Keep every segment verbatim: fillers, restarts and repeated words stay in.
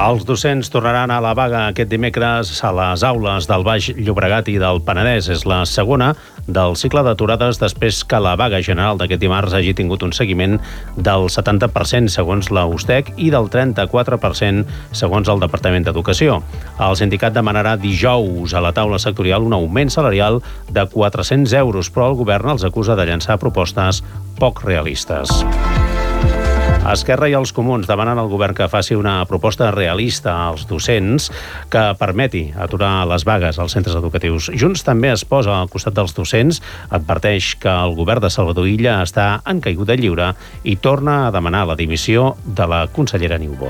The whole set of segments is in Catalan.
Els docents tornaran a la vaga aquest dimecres a les aules del Baix Llobregat i del Penedès. És la segona del cicle d'aturades després que la vaga general d'aquest dimarts hagi tingut un seguiment del setanta per cent segons la USTEC i del trenta-quatre per cent segons el Departament d'Educació. El sindicat demanarà dijous a la taula sectorial un augment salarial de quatre-cents euros, però el govern els acusa de llançar propostes poc realistes. Esquerra i els comuns demanen al govern que faci una proposta realista als docents que permeti aturar les vagues als centres educatius. Junts també es posa al costat dels docents, adverteix que el govern de Salvador Illa està en caiguda lliure i torna a demanar la dimissió de la consellera Niubó.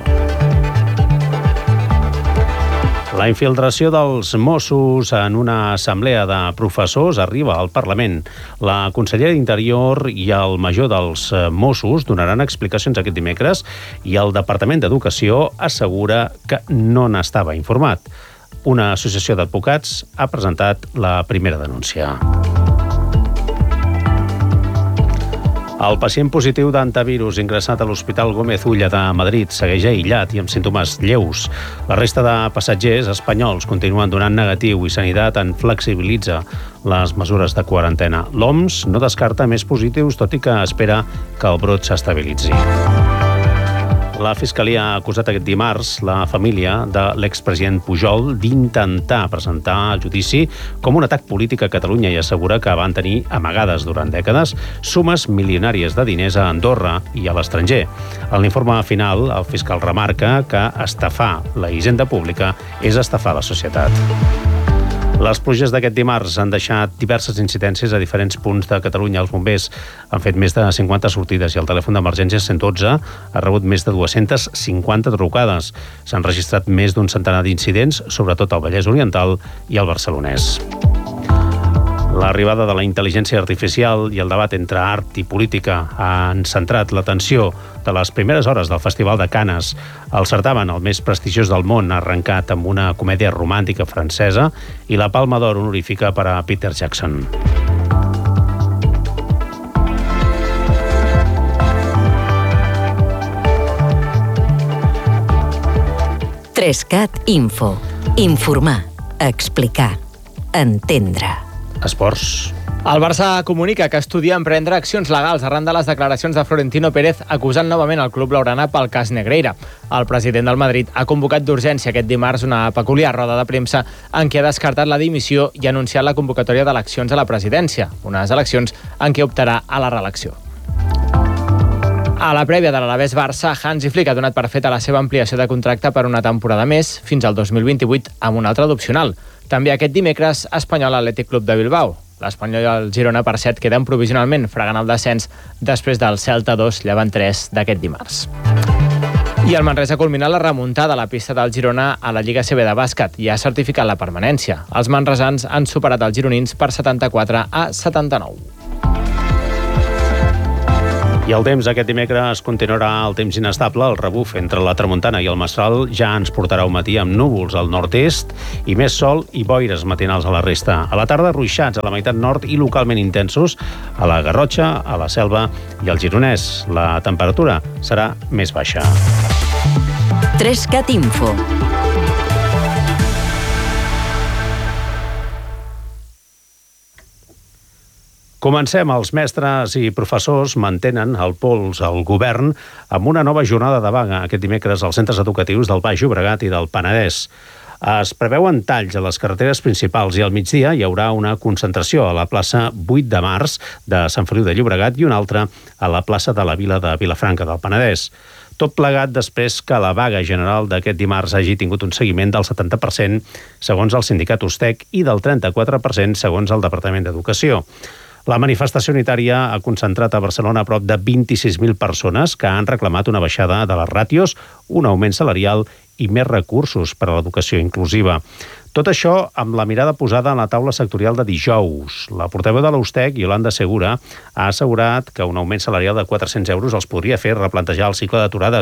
La infiltració dels Mossos en una assemblea de professors arriba al Parlament. La consellera d'Interior i el major dels Mossos donaran explicacions aquest dimecres i el Departament d'Educació assegura que no n'estava informat. Una associació d'advocats ha presentat la primera denúncia. El pacient positiu d'antivirus ingressat a l'Hospital Gómez Ulla de Madrid segueix aïllat i amb símptomes lleus. La resta de passatgers espanyols continuen donant negatiu i Sanitat en flexibilitza les mesures de quarantena. L'O M S no descarta més positius, tot i que espera que el brot s'estabilitzi. La Fiscalia ha acusat aquest dimarts la família de l'expresident Pujol d'intentar presentar el judici com un atac polític a Catalunya i assegura que van tenir amagades durant dècades sumes milionàries de diners a Andorra i a l'estranger. En l'informe final, el fiscal remarca que estafar la hisenda pública és estafar la societat. Les pluges d'aquest dimarts han deixat diverses incidències a diferents punts de Catalunya. Els bombers han fet més de cinquanta sortides i el telèfon d'emergències cent dotze ha rebut més de dues-centes cinquanta trucades. S'han registrat més d'un centenar d'incidents, sobretot al Vallès Oriental i al Barcelonès. L'arribada de la intel·ligència artificial i el debat entre art i política han centrat l'atenció de les primeres hores del Festival de Canes. El certamen, el més prestigiós del món, ha arrencat amb una comèdia romàntica francesa i la Palma d'Or honorífica per a Peter Jackson. Trescat Info. Informar, explicar, entendre. Esports. El Barça comunica que estudia emprendre accions legals arran de les declaracions de Florentino Pérez acusant novament el club blaugrana pel cas Negreira. El president del Madrid ha convocat d'urgència aquest dimarts una peculiar roda de premsa en què ha descartat la dimissió i ha anunciat la convocatòria d'eleccions a la presidència, unes eleccions en què optarà a la reelecció. A la prèvia de l'Alavés Barça, Hansi Flick ha donat per feta la seva ampliació de contracte per una temporada més, fins al dos mil vint-i-vuit, amb un altre d'opcional. També aquest dimecres, Espanyol Atlètic Club de Bilbao. L'Espanyol i el Girona, per cert, queden provisionalment fregant el descens després del Celta dos, Llevant tres d'aquest dimarts. I el Manresa ha culminat la remuntada a la pista del Girona a la Lliga C B de bàsquet i ha certificat la permanència. Els manresans han superat els gironins per setanta-quatre a setanta-nou. I el temps aquest dimecres continuarà el temps inestable. El rebuf entre la tramuntana i el mestral ja ens portarà un matí amb núvols al nord-est i més sol i boires matinals a la resta. A la tarda, ruixats a la meitat nord i localment intensos a la Garrotxa, a la Selva i al Gironès. La temperatura serà més baixa. Trescat Info. Comencem. Els mestres i professors mantenen el pols al govern amb una nova jornada de vaga aquest dimecres als centres educatius del Baix Llobregat i del Penedès. Es preveuen talls a les carreteres principals i al migdia hi haurà una concentració a la plaça vuit de març de Sant Feliu de Llobregat i una altra a la plaça de la Vila de Vilafranca del Penedès. Tot plegat després que la vaga general d'aquest dimarts hagi tingut un seguiment del setanta per cent segons el sindicat USTEC i del trenta-quatre per cent segons el Departament d'Educació. La manifestació unitària ha concentrat a Barcelona a prop de vint-i-sis mil persones que han reclamat una baixada de les ràtios, un augment salarial i més recursos per a l'educació inclusiva. Tot això amb la mirada posada en la taula sectorial de dijous. La portaveu de la USTEC, Yolanda Segura, ha assegurat que un augment salarial de quatre-cents euros els podria fer replantejar el cicle d'aturades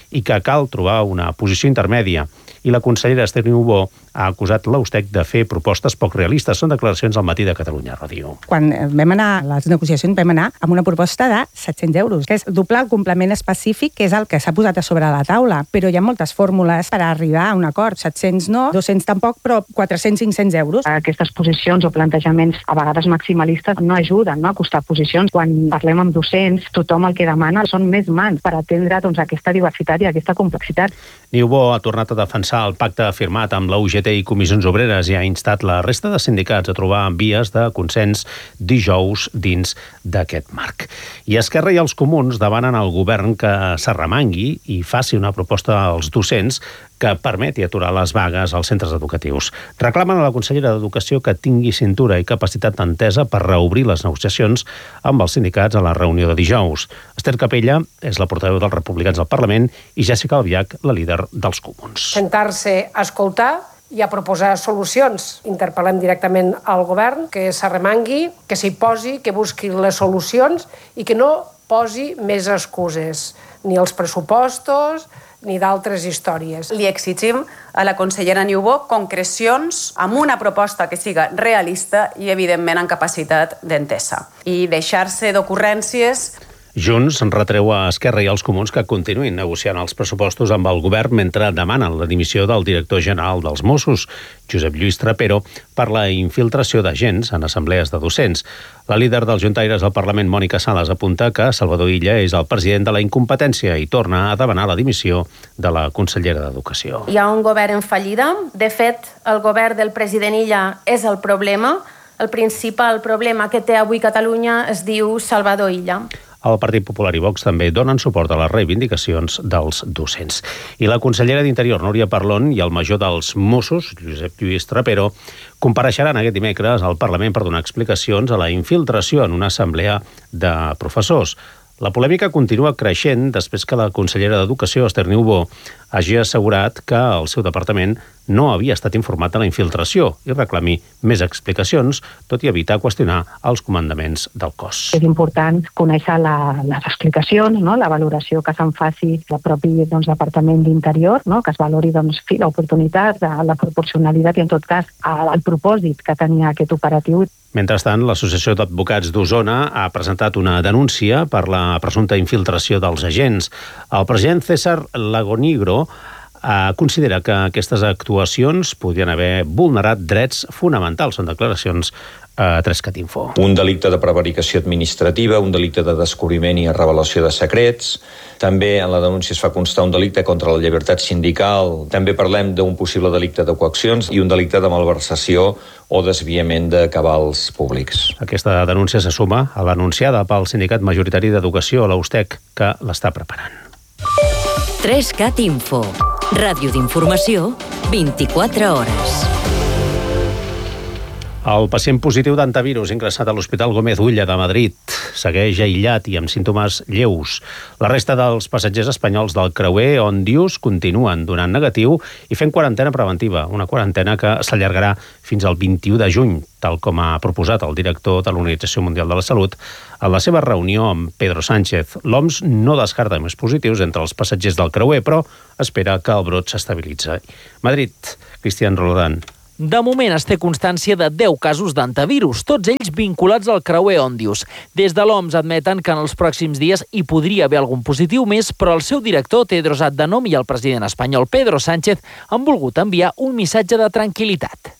i que cal trobar una posició intermèdia. I la consellera Esther Niubó ha acusat l'Austec de fer propostes poc realistes. Són declaracions al Matí de Catalunya Ràdio. Quan vam anar a les negociacions vam anar amb una proposta de set-cents euros, que és doblar el complement específic, que és el que s'ha posat a sobre la taula. Però hi ha moltes fórmules per arribar a un acord. set-cents no, dos-cents tampoc, però quatre-cents, cinc-cents euros. Aquestes posicions o plantejaments a vegades maximalistes no ajuden, no?, a acostar posicions. Quan parlem amb docents, tothom el que demana són més mans per atendre doncs, aquesta diversitat i aquesta complexitat. Niubó ha tornat a defensar el pacte firmat amb la U G T i Comissions Obreres i ha instat la resta de sindicats a trobar vies de consens dijous dins d'aquest marc. I Esquerra i els Comuns demanen al govern que s'arremangui i faci una proposta als docents que permeti aturar les vagues als centres educatius. Reclamen a la consellera d'Educació que tingui cintura i capacitat d'entesa per reobrir les negociacions amb els sindicats a la reunió de dijous. Esther Capella és la portaveu dels Republicans al Parlament i Jessica Albiach, la líder dels Comuns. Sentar-se a escoltar i a proposar solucions. Interpel·lem directament al govern que s'arremangui, que s'hi posi, que busqui les solucions i que no posi més excuses, ni els pressupostos, ni d'altres històries. Li exigim a la consellera Niubó concrecions amb una proposta que siga realista i, evidentment, amb capacitat d'entesa. I deixar-se d'ocurrències. Junts retreu a Esquerra i als Comuns que continuïn negociant els pressupostos amb el govern mentre demanen la dimissió del director general dels Mossos, Josep Lluís Trapero, per la infiltració d'agents en assemblees de docents. La líder dels juntaires al Parlament, Mònica Sales, apunta que Salvador Illa és el president de la incompetència i torna a demanar la dimissió de la consellera d'Educació. Hi ha un govern en fallida. De fet, el govern del president Illa és el problema. El principal problema que té avui Catalunya es diu Salvador Illa. El Partit Popular i Vox també donen suport a les reivindicacions dels docents. I la consellera d'Interior, Núria Parlon, i el major dels Mossos, Josep Lluís Trapero, compareixeran aquest dimecres al Parlament per donar explicacions a la infiltració en una assemblea de professors. La polèmica continua creixent després que la consellera d'Educació, Esther Niubó, hagi assegurat que el seu departament no havia estat informat de la infiltració i reclami més explicacions, tot i evitar qüestionar els comandaments del cos. És important conèixer la, les explicacions, no?, la valoració que se'n faci el propi doncs, Departament d'Interior, no?, que es valori doncs, fi, l'oportunitat, la proporcionalitat i, en tot cas, el, el propòsit que tenia aquest operatiu. Mentrestant, l'Associació d'Advocats d'Osona ha presentat una denúncia per la presumpta infiltració dels agents. El president César Lagonigro eh, considera que aquestes actuacions podrien haver vulnerat drets fonamentals. Són declaracions a tres cat info. Un delicte de prevaricació administrativa, un delicte de descobriment i revelació de secrets. També en la denúncia es fa constar un delicte contra la llibertat sindical. També parlem d'un possible delicte de coaccions i un delicte de malversació o desviament de cabals públics. Aquesta denúncia se suma a l'anunciada pel Sindicat Majoritari d'Educació, l'Austec, que l'està preparant. tres cat info. Ràdio d'informació, vint-i-quatre hores. El pacient positiu d'antivirus ingressat a l'Hospital Gómez Ulla de Madrid segueix aïllat i amb símptomes lleus. La resta dels passatgers espanyols del creuer Òndius continuen donant negatiu i fent quarantena preventiva, una quarantena que s'allargarà fins al vint-i-u de juny, tal com ha proposat el director de l'Organització Mundial de la Salut en la seva reunió amb Pedro Sánchez. L'O M S no descarta més positius entre els passatgers del creuer, però espera que el brot s'estabilitzi. Madrid, Cristian Roldán. De moment es té constància de deu casos d'antivirus, tots ells vinculats al creuer Òndius. Des de l'O M S admeten que en els pròxims dies hi podria haver algun positiu més, però el seu director, Tedros Adhanom, i el president espanyol, Pedro Sánchez, han volgut enviar un missatge de tranquil·litat.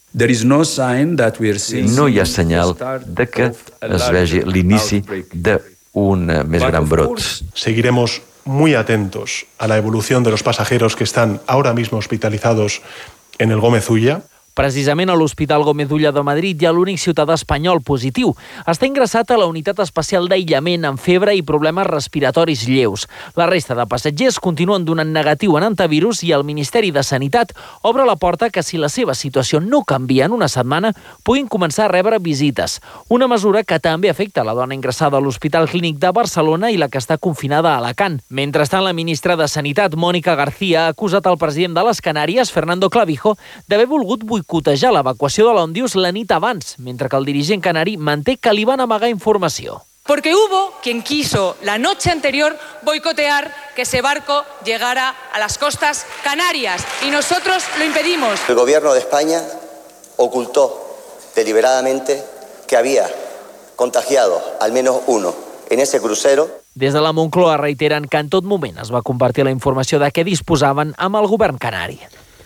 No hi ha senyal de que es vegi l'inici d'un més gran brot. Seguiremos muy atentos a la evolución de los pasajeros que están ahora mismo hospitalizados en el Gómez Ulla. Precisament a l'Hospital Gómez Ulla de Madrid hi ha l'únic ciutadà espanyol positiu. Està ingressat a la unitat especial d'aïllament amb febre i problemes respiratoris lleus. La resta de passatgers continuen donant negatiu en antivirus i el Ministeri de Sanitat obre la porta que si la seva situació no canvia en una setmana puguin començar a rebre visites. Una mesura que també afecta la dona ingressada a l'Hospital Clínic de Barcelona i la que està confinada a Alacant. Mentrestant, la ministra de Sanitat, Mònica García, ha acusat el president de les Canàries, Fernando Clavijo, d'haver volgut boicotejar l'evacuació de l'Òndius la nit abans, mentre que el dirigent canari manté que li van amagar informació. porque hubo quien quiso la noche anterior boicotear que ese barco llegara a las costas canarias y nosotros lo impedimos. El gobierno de España ocultó deliberadamente que había contagiado al menos uno en ese crucero. Des de la Moncloa reiteren que en tot moment es va compartir la informació de què disposaven amb el govern canari.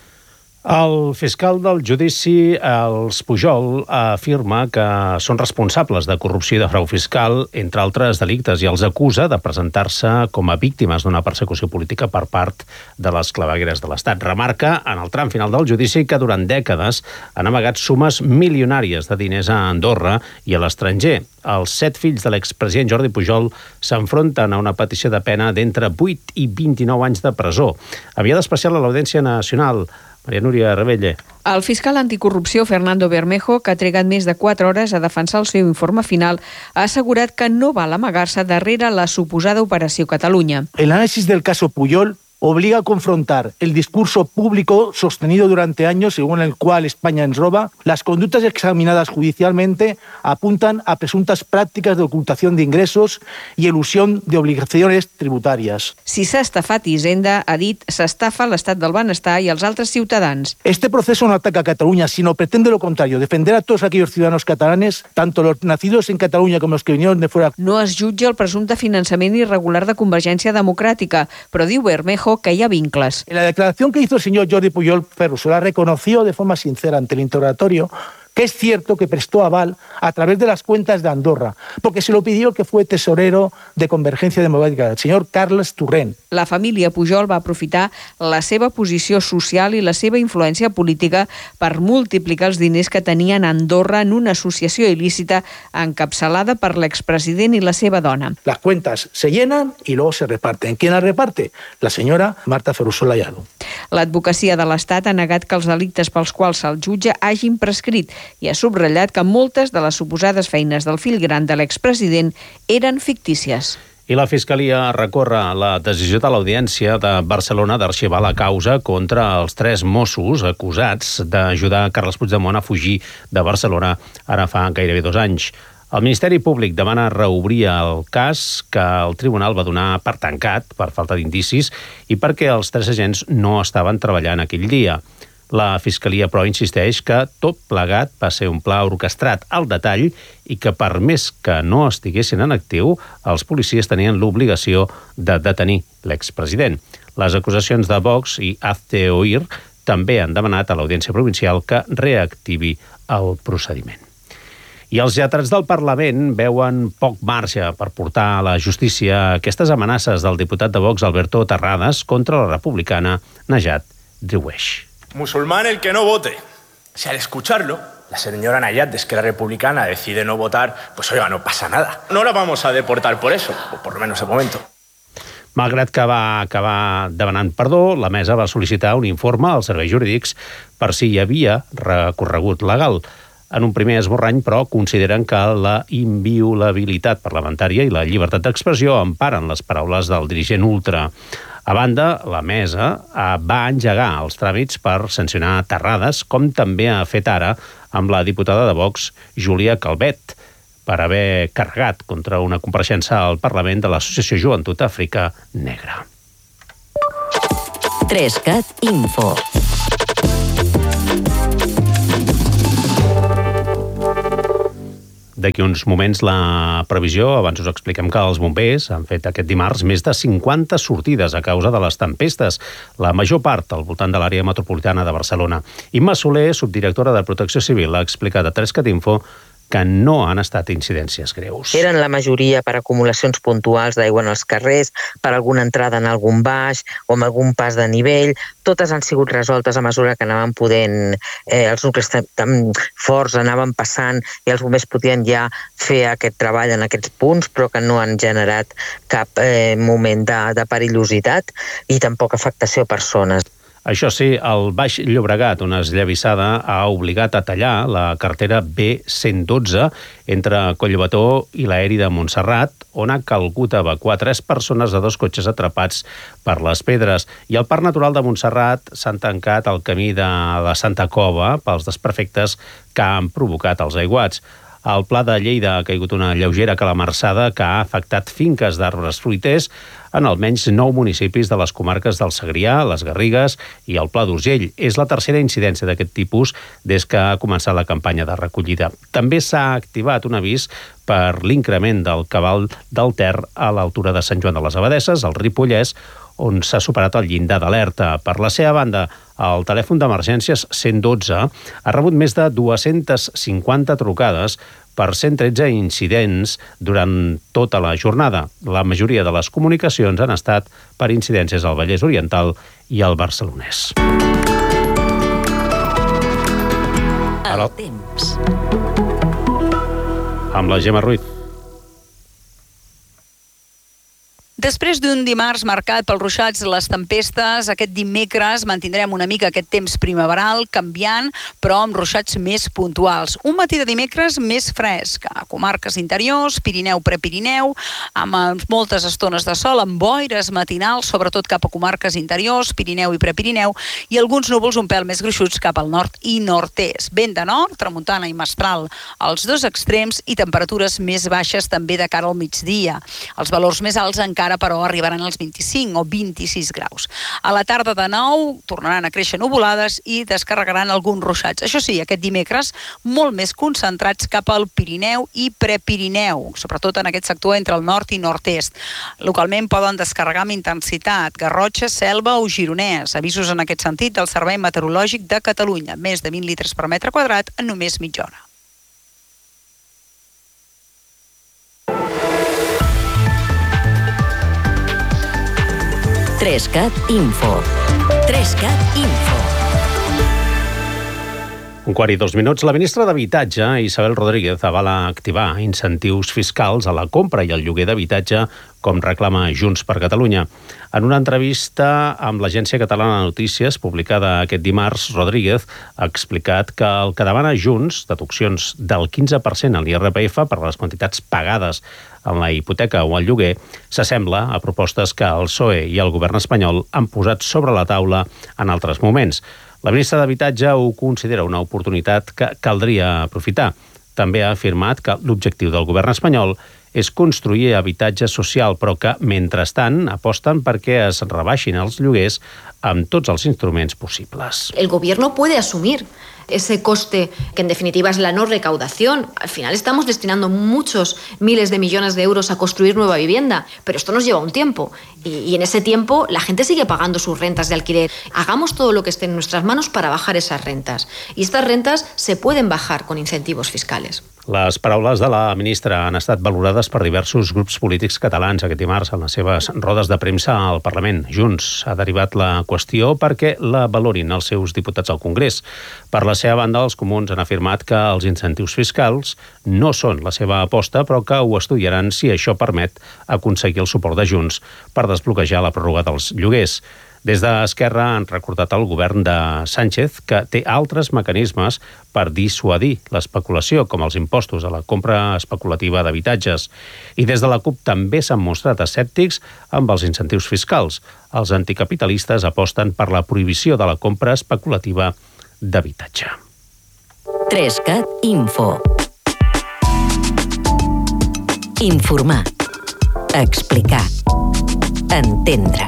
El fiscal del judici, els Pujol, afirma que són responsables de corrupció i de frau fiscal, entre altres delictes, i els acusa de presentar-se com a víctimes d'una persecució política per part de les clavegueres de l'Estat. Remarca, en el tram final del judici, que durant dècades han amagat sumes milionàries de diners a Andorra i a l'estranger. Els set fills de l'expresident Jordi Pujol s'enfronten a una petició de pena d'entre vuit i vint-i-nou anys de presó. Havia d'especial a l'Audiència Nacional. Maria Núria Rebelle. El fiscal anticorrupció Fernando Bermejo, que ha trigat més de quatre hores a defensar el seu informe final, ha assegurat que no val amagar-se darrere la suposada Operació Catalunya. El análisis del caso Pujol obliga a confrontar el discurso público sostenido durante años, según el cual España ens roba. Las conductas examinadas judicialmente apuntan a presuntas prácticas de ocultación de ingresos y elusión de obligaciones tributarias. Si s'ha estafat Hisenda, ha dit, s'estafa l'estat del benestar i els altres ciutadans. Este proceso no ataca a Cataluña, sino pretende lo contrario, defender a todos aquellos ciudadanos catalanes, tanto los nacidos en Cataluña como los que vinieron de fuera. No es jutja el presumpte finançament irregular de Convergència Democràtica, però diu Bermejo que hi ha vincles. En la declaración que hizo el señor Jordi Pujol Ferrusola reconoció de forma sincera ante el interrogatorio que es cierto que prestó aval a través de las cuentas de Andorra, porque se lo pidió el que fue tesorero de Convergencia Democrática, el señor Carles Torrent. La família Pujol va aprofitar la seva posició social i la seva influència política per multiplicar els diners que tenien a Andorra en una associació il·lícita encapçalada per l'expresident i la seva dona. Las cuentas se llenan y luego se reparten. ¿Quién las reparte? La señora Marta Ferrusola Llado. L'advocacia de l'Estat ha negat que els delictes pels quals se'l jutge hagin prescrit i ha subratllat que moltes de les suposades feines del fill gran de l'expresident eren fictícies. I la Fiscalia recorre la decisió de l'Audiència de Barcelona d'arxivar la causa contra els tres Mossos acusats d'ajudar Carles Puigdemont a fugir de Barcelona ara fa gairebé dos anys. El Ministeri Públic demana reobrir el cas que el tribunal va donar per tancat per falta d'indicis i perquè els tres agents no estaven treballant aquell dia. La Fiscalia, però, insisteix que tot plegat va ser un pla orquestrat al detall i que, per més que no estiguessin en actiu, els policies tenien l'obligació de detenir l'expresident. Les acusacions de Vox i Hazte Oír també han demanat a l'Audiència Provincial que reactivi el procediment. I els lletrats del Parlament veuen poc marge per portar a la justícia aquestes amenaces del diputat de Vox, Alberto Terrades, contra la republicana Najat Driouech. Musulmán el que no vote. Si al escucharlo, la señora Najat de Esquerra Republicana decide no votar, pues oiga, no pasa nada. No la vamos a deportar por eso, o por lo menos de momento. Malgrat que va acabar demanant perdó, la mesa va sol·licitar un informe als serveis jurídics per si hi havia recorregut legal. En un primer esborrany, però, consideren que la inviolabilitat parlamentària i la llibertat d'expressió emparen les paraules del dirigent ultra. A banda, la mesa va engegar els tràmits per sancionar Terrades, com també ha fet ara amb la diputada de Vox, Júlia Calvet, per haver carregat contra una compareixença al Parlament de l'Associació Joventut Àfrica Negra. Trescat Info. D'aquí uns moments la previsió. Abans us expliquem que els bombers han fet aquest dimarts més de cinquanta sortides a causa de les tempestes, la major part al voltant de l'àrea metropolitana de Barcelona. Imma Soler, subdirectora de Protecció Civil, ha explicat a Trescat Info que no han estat incidències greus. Eren la majoria per acumulacions puntuals d'aigua en els carrers, per alguna entrada en algun baix o amb algun pas de nivell. Totes han sigut resoltes a mesura que anaven podent, eh, els nuclis tan forts anaven passant i els bombers podien ja fer aquest treball en aquests punts, però que no han generat cap eh, moment de, de perillositat i tampoc afectació a persones. Això sí, el Baix Llobregat, una esllavissada, ha obligat a tallar la carretera B cent dotze entre Collbató i l'aeri de Montserrat, on ha calgut evacuar tres persones de dos cotxes atrapats per les pedres. I al Parc Natural de Montserrat s'han tancat el camí de la Santa Cova pels desperfectes que han provocat els aiguats. Al Pla de Lleida ha caigut una lleugera calamarsada que ha afectat finques d'arbres fruiters en almenys nou municipis de les comarques del Segrià, les Garrigues i el Pla d'Urgell. És la tercera incidència d'aquest tipus des que ha començat la campanya de recollida. També s'ha activat un avís per l'increment del cabal del Ter a l'altura de Sant Joan de les Abadesses, al Ripollès, on s'ha superat el llindar d'alerta. Per la seva banda, el telèfon d'emergències cent dotze ha rebut més de dues-centes cinquanta trucades per cent tretze incidents durant tota la jornada. La majoria de les comunicacions han estat per incidències al Vallès Oriental i al Barcelonès. El temps. Amb la Gemma Ruiz. Després d'un dimarts marcat pels ruixats i les tempestes, aquest dimecres mantindrem una mica aquest temps primaveral, canviant, però amb ruixats més puntuals. Un matí de dimecres més fresc, a comarques interiors, Pirineu, Prepirineu, amb moltes estones de sol, amb boires matinals, sobretot cap a comarques interiors, Pirineu i Prepirineu, i alguns núvols un pèl més gruixuts cap al nord i nord-est. Vent de nord, tramuntana i mestral als dos extrems i temperatures més baixes també de cara al migdia. Els valors més alts encara però arribaran als vint-i-cinc o vint-i-sis graus. A la tarda de nou tornaran a créixer nuvolades i descarregaran alguns ruixats. Això sí, aquest dimecres molt més concentrats cap al Pirineu i Prepirineu, sobretot en aquest sector entre el nord i nord-est. Localment poden descarregar amb intensitat Garrotxa, Selva o Gironès. Avisos en aquest sentit del Servei Meteorològic de Catalunya. Més de vint litres per metre quadrat en només mitja hora. Trescat Info. Trescat Info. Un quart i dos minuts. La ministra d'Habitatge, Isabel Rodríguez, avala activar incentius fiscals a la compra i al lloguer d'habitatge, com reclama Junts per Catalunya. En una entrevista amb l'Agència Catalana de Notícies, publicada aquest dimarts, Rodríguez ha explicat que el que demana Junts, deduccions del quinze per cent a l'I R P F per les quantitats pagades en la hipoteca o el lloguer, s'assembla a propostes que el P S O E i el govern espanyol han posat sobre la taula en altres moments. La ministra d'Habitatge ho considera una oportunitat que caldria aprofitar. També ha afirmat que l'objectiu del govern espanyol és construir habitatge social, però que, mentrestant, aposten perquè es rebaixin els lloguers amb tots els instruments possibles. El gobierno puede asumir ese coste que en definitiva es la no recaudación. Al final estamos destinando muchos miles de millones de euros a construir nueva vivienda, pero esto nos lleva un tiempo y, y en ese tiempo la gente sigue pagando sus rentas de alquiler. Hagamos todo lo que esté en nuestras manos para bajar esas rentas y estas rentas se pueden bajar con incentivos fiscales. Les paraules de la ministra han estat valorades per diversos grups polítics catalans aquest dimarts en les seves rodes de premsa al Parlament. Junts ha derivat la qüestió perquè la valorin els seus diputats al Congrés. Per la seva banda, els comuns han afirmat que els incentius fiscals no són la seva aposta, però que ho estudiaran si això permet aconseguir el suport de Junts per desbloquejar la pròrroga dels lloguers. Des d'Esquerra han recordat al govern de Sánchez que té altres mecanismes per dissuadir l'especulació, com els impostos a la compra especulativa d'habitatges. I des de la CUP també s'han mostrat escèptics amb els incentius fiscals. Els anticapitalistes aposten per la prohibició de la compra especulativa d'habitatge. Trescat Info. Informar. Explicar. Entendre.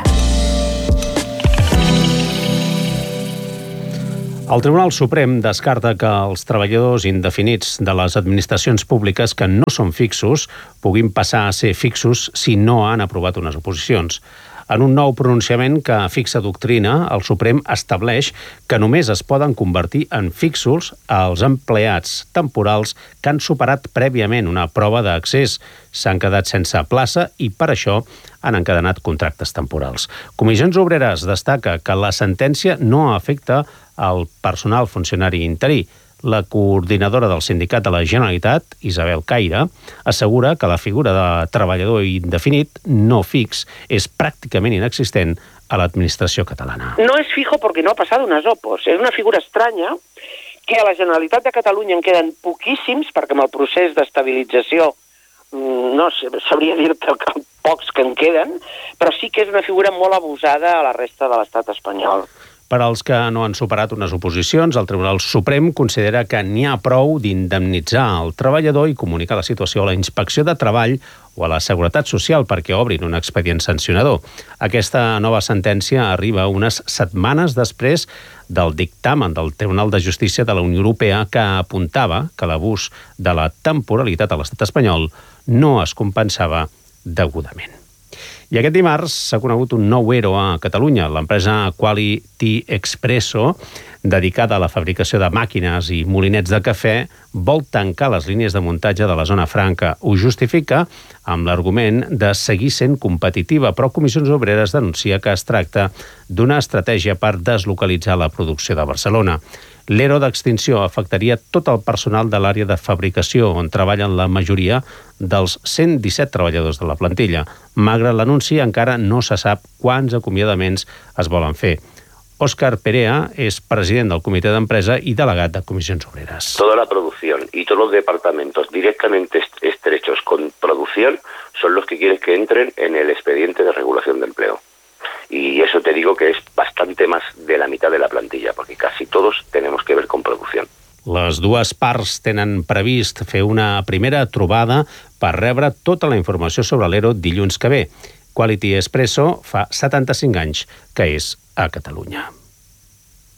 El Tribunal Suprem descarta que els treballadors indefinits de les administracions públiques que no són fixos puguin passar a ser fixos si no han aprovat unes oposicions. En un nou pronunciament que fixa doctrina, el Suprem estableix que només es poden convertir en fixos els empleats temporals que han superat prèviament una prova d'accés, s'han quedat sense plaça i per això han encadenat contractes temporals. Comissions Obreres destaca que la sentència no afecta al personal funcionari interí. La coordinadora del sindicat de la Generalitat, Isabel Caire, assegura que la figura de treballador indefinit no fix és pràcticament inexistent a l'administració catalana. No es fijo porque no ha pasado unas opos. És una figura estranya que a la Generalitat de Catalunya en queden poquíssims, perquè amb el procés d'estabilització no sabria dir-te pocs que en queden, però sí que és una figura molt abusada a la resta de l'estat espanyol. Per als que no han superat unes oposicions, el Tribunal Suprem considera que n'hi ha prou d'indemnitzar el treballador i comunicar la situació a la Inspecció de Treball o a la Seguretat Social perquè obrin un expedient sancionador. Aquesta nova sentència arriba unes setmanes després del dictamen del Tribunal de Justícia de la Unió Europea que apuntava que l'abús de la temporalitat a l'estat espanyol no es compensava degudament. I aquest dimarts s'ha conegut un nou ero a Catalunya. L'empresa Quality Expresso, dedicada a la fabricació de màquines i molinets de cafè, vol tancar les línies de muntatge de la zona franca. Ho justifica amb l'argument de seguir sent competitiva, però Comissions Obreres denuncia que es tracta d'una estratègia per deslocalitzar la producció de Barcelona. L'ero d'extinció afectaria tot el personal de l'àrea de fabricació, on treballen la majoria dels cent disset treballadors de la plantilla. Malgrat l'anunci, encara no se sap quants acomiadaments es volen fer. Óscar Perea es president del Comitè d'Empresa y delegat de Comisiones Obreras. Toda la producción y todos los departamentos directamente estrechos con producción son los que quieren que entren en el expediente de regulación de empleo. Y eso te digo que es bastante más de la mitad de la plantilla, porque casi todos tenemos que ver con producción. Les dues parts tenen previst fer una primera trobada per rebre tota la informació sobre l'Ero dilluns que ve. Quality Expresso fa setanta-cinc anys que és a Catalunya.